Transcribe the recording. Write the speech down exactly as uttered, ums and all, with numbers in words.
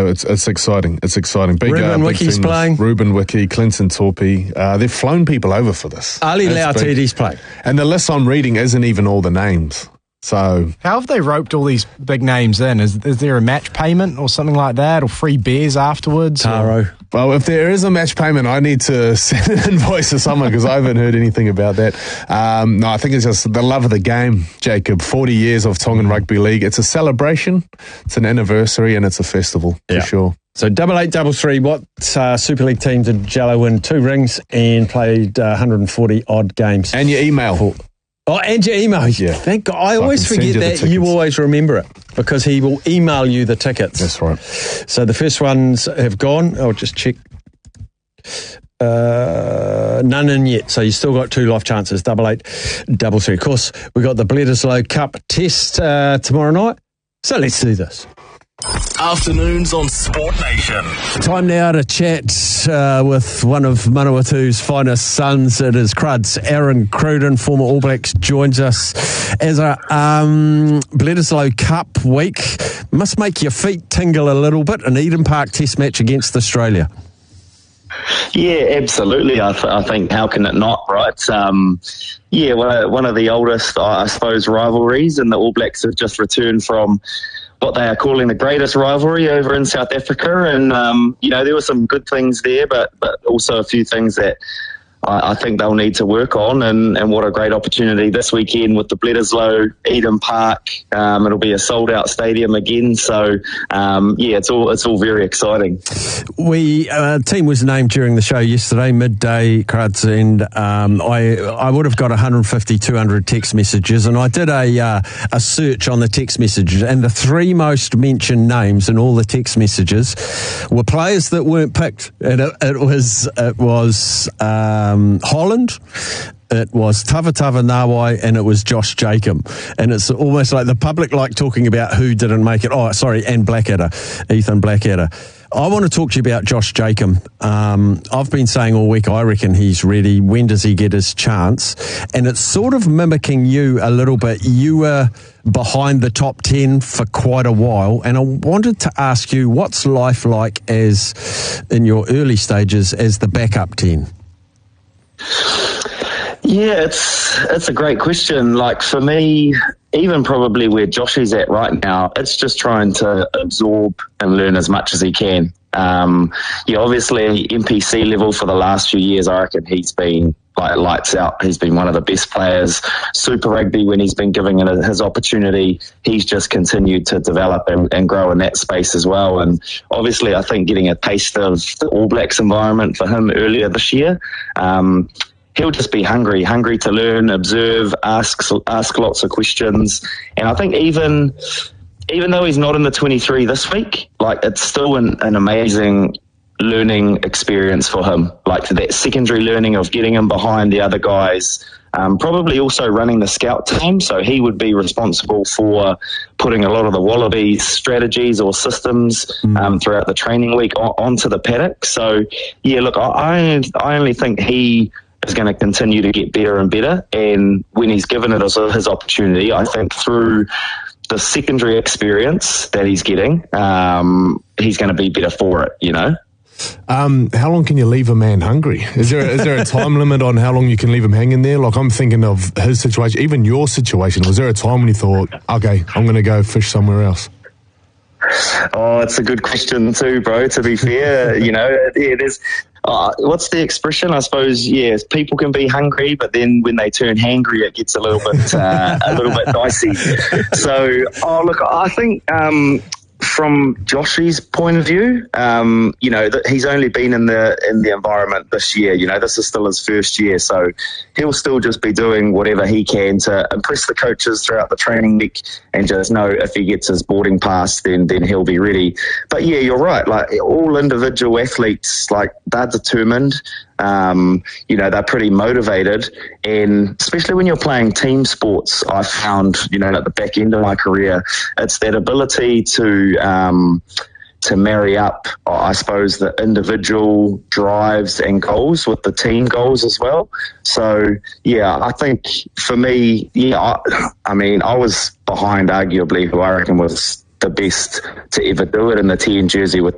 it's it's exciting. It's exciting. Big, Ruben uh, big Wiki's things. playing. Ruben Wiki, Clinton Torpy. Uh, they've flown people over for this. Ali It's Lautides big. playing. And the list I'm reading isn't even all the names. So how have they roped all these big names in? Is is there a match payment or something like that, or free beers afterwards? Taro. Or? Well, if there is a match payment, I need to send an invoice to someone because I haven't heard anything about that. Um, no, I think it's just the love of the game, Jacob. forty years of Tongan Rugby League. It's a celebration, it's an anniversary, and it's a festival for Yeah. sure. So double eight, double three. What uh, Super League team did Jello win two rings and played uh, one hundred forty odd games? And your email. For, oh, and your email. Yeah. Thank God. I So I always can send forget you the that. You tickets. always remember it because he will email you the tickets. That's right. So the first ones have gone. I'll just check. Uh, none in yet, so you still got two life chances. Double eight, double three. Of course, we got the Bledisloe Cup test uh, tomorrow night. So let's do this. Afternoons on Sport Nation. Time now to chat uh, with one of Manawatu's finest sons. It is Cruds. Aaron Cruden, former All Blacks, joins us as a um, Bledisloe Cup week. Must make your feet tingle a little bit. An Eden Park test match against Australia. Yeah, absolutely. I, th- I think how can it not, right? Um, yeah, one, one of the oldest, I suppose, rivalries, and the All Blacks have just returned from what they are calling the greatest rivalry over in South Africa. And, um, you know, there were some good things there, but, but also a few things that I, I think they'll need to work on. And, and what a great opportunity this weekend with the Bledisloe, Eden Park. Um, it'll be a sold-out stadium again. So, um, yeah, it's all it's all very exciting. We uh, team was named during the show yesterday, midday, Cruds, and um, I I would have got one hundred fifty, two hundred text messages, and I did a uh, a search on the text messages, and the three most mentioned names in all the text messages were players that weren't picked, and it, it was it was um, Holland. It was Tavatava Nawai and it was Josh Jacob. And it's almost like the public like talking about who didn't make it. Oh, sorry, and Blackadder, Ethan Blackadder. I want to talk to you about Josh Jacob. Um, I've been saying all week, I reckon he's ready. When does he get his chance? And it's sort of mimicking you a little bit. You were behind the top ten for quite a while. And I wanted to ask you, what's life like as in your early stages as the backup ten? Yeah, it's it's a great question. Like for me, even probably where Josh is at right now, it's just trying to absorb and learn as much as he can. Um, yeah, obviously N P C level for the last few years, I reckon he's been like lights out. He's been one of the best players. Super Rugby, when he's been given his opportunity, he's just continued to develop and, and grow in that space as well. And obviously, I think getting a taste of the All Blacks environment for him earlier this year, um, he'll just be hungry, hungry to learn, observe, ask, ask lots of questions. And I think even, even though he's not in the twenty-three this week, like it's still an, an amazing learning experience for him. Like that secondary learning of getting him behind the other guys, um, probably also running the scout team. So he would be responsible for putting a lot of the Wallabies strategies or systems um, throughout the training week on, onto the paddock. So yeah, look, I, I only think he is going to continue to get better and better. And when he's given it as a, his opportunity, I think through the secondary experience that he's getting, um, he's going to be better for it, you know? Um, how long can you leave a man hungry? Is there is there a time limit on how long you can leave him hanging there? Like I'm thinking of his situation, even your situation. Was there a time when you thought, okay, I'm going to go fish somewhere else? Oh, it's a good question too, bro. To be fair, you know, yeah, there's uh, what's the expression? I suppose, yes, people can be hungry, but then when they turn hangry, it gets a little bit uh, a little bit dicey. So, oh, look, I think. Um, From Joshy's point of view, um, you know, that he's only been in the in the environment this year. You know, this is still his first year, so he'll still just be doing whatever he can to impress the coaches throughout the training week, and just know if he gets his boarding pass, then then he'll be ready. But yeah, you're right. Like all individual athletes, like they're determined. Um, you know, they're pretty motivated, and especially when you're playing team sports, I found, you know, at the back end of my career, it's that ability to um, to marry up, I suppose, the individual drives and goals with the team goals as well. So, yeah, I think for me, yeah, I, I mean, I was behind arguably who I reckon was the best to ever do it in the ten jersey with